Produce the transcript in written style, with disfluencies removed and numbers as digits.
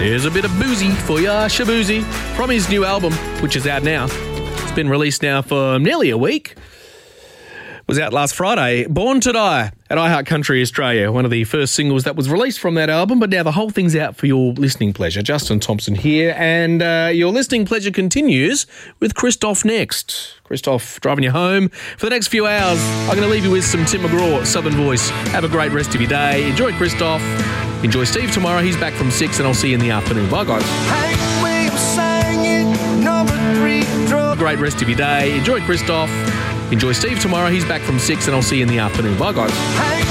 Here's a bit of Boozy for ya, Shabuzi, from his new album, which is out now. It's been released now for nearly a week. Was out last Friday. Born to Die at iHeart Country Australia, one of the first singles that was released from that album, but now the whole thing's out for your listening pleasure. Justin Thompson here, and your listening pleasure continues with Christoph next. Christoph driving you home for the next few hours. I'm going to leave you with some Tim McGraw, Southern Voice. Have a great rest of your day. Enjoy Christoph. Enjoy Steve tomorrow. He's back from 6, and I'll see you in the afternoon. Bye, guys. Great rest of your day. Enjoy Christoph. Enjoy Steve tomorrow. He's back from 6, and I'll see you in the afternoon. Bye, guys.